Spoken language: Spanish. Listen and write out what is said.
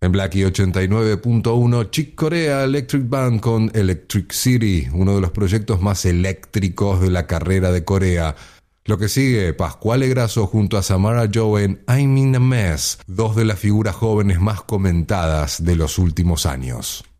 En Blackie 89.1, Chick Corea Electric Band con Electric City, uno de los proyectos más eléctricos de la carrera de Corea. Lo que sigue, Pascual Grasso junto a Samara Joe en I'm in a Mess, dos de las figuras jóvenes más comentadas de los últimos años.